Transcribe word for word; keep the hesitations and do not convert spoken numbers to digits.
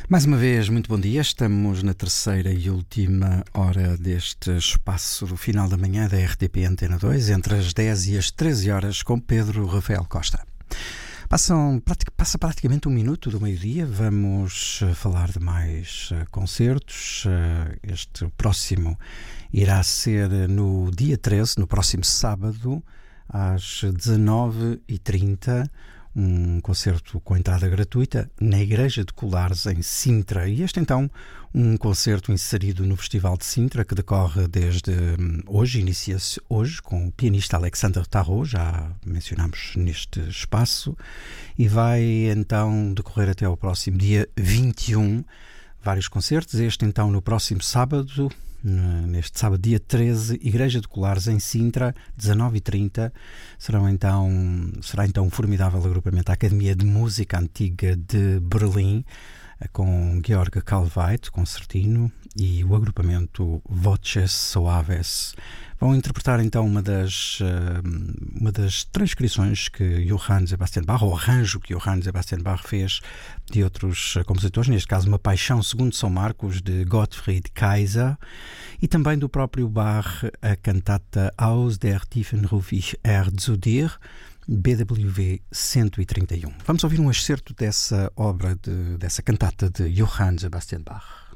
Mais uma vez, muito bom dia. Estamos na terceira e última hora deste espaço do final da manhã da R T P Antena dois, entre as dez e as treze horas, com Pedro Rafael Costa. Passam, passa praticamente um minuto do meio-dia. Vamos falar de mais concertos. Este próximo irá ser no dia treze, no próximo sábado, às dezanove e trinta. Um concerto com entrada gratuita na Igreja de Colares, em Sintra. E este, então, um concerto inserido no Festival de Sintra, que decorre desde hoje, inicia-se hoje, com o pianista Alexandre Tarot, já mencionámos neste espaço, e vai, então, decorrer até ao próximo dia vinte e um. Vários concertos. Este, então, no próximo sábado, neste sábado, dia treze, Igreja de Colares, em Sintra, dezanove e trinta. Serão então, será então um formidável agrupamento da Academia de Música Antiga de Berlim, com Georg Kalveit, concertino, e o agrupamento Voces Suaves. Vão interpretar então uma das, uma das transcrições que Johann Sebastian Bach, ou arranjo que Johann Sebastian Bach fez de outros compositores, neste caso uma Paixão segundo São Marcos, de Gottfried Kaiser, e também do próprio Bach, a cantata Aus der Tiefen ruf ich er zu dir, B W V cento e trinta e um. Vamos ouvir um excerto dessa obra, de, dessa cantata de Johann Sebastian Bach.